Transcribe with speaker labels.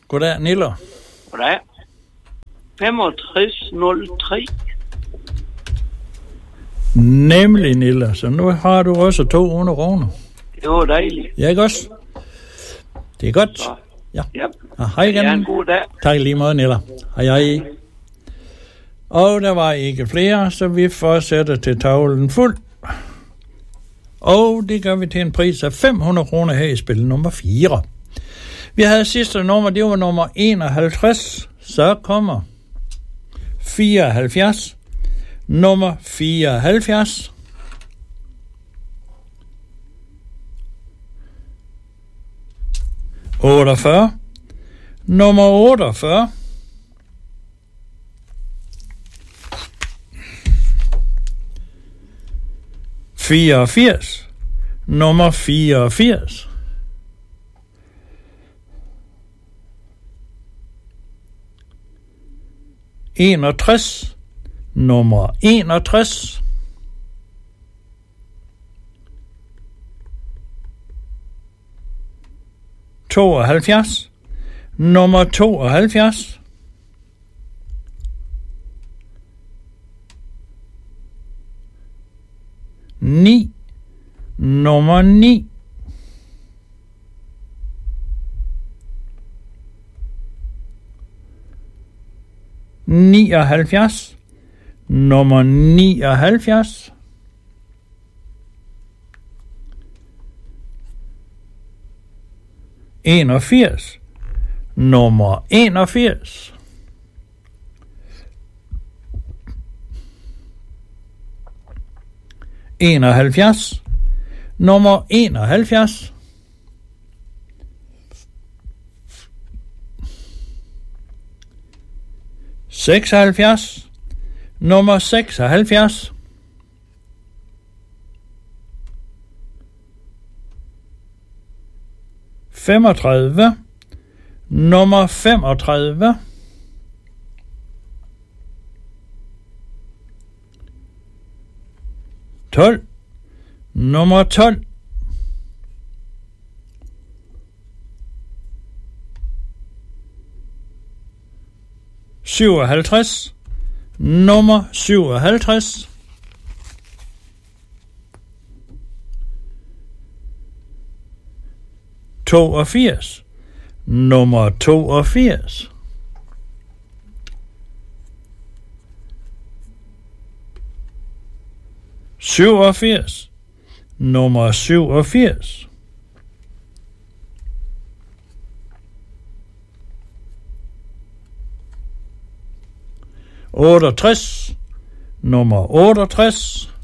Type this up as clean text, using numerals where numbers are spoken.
Speaker 1: Goddag, Niller.
Speaker 2: Goddag. 6503.
Speaker 1: Nemlig, Niller. Så nu har du også 200 kroner.
Speaker 2: Det var dejligt.
Speaker 1: Ja, ikke også? Det er godt.
Speaker 2: Så.
Speaker 1: Ja.
Speaker 2: Ja.
Speaker 1: Hej igen.
Speaker 2: Ja, en god dag.
Speaker 1: Tak lige måde, Niller. Hej. Og der var ikke flere, så vi fortsætter til tavlen fuld. Og det gør vi til en pris af 500 kroner her i spil nummer 4. Vi havde sidste nummer, det var nummer 51. Så kommer 74. Nummer 74. Nummer 48. Nummer 84. 61. Nummer 61. 72. Nummer 72. 9. Nummer 9. 79. Nummer 79. 81. Nummer 81. 71. Nummer 71. 76. Nummer 76. 35. Nummer 35. 12. Nummer 12. 57. Nummer 57. 82. Nummer 82. 87. Nummer 87. 68. Nummer 68.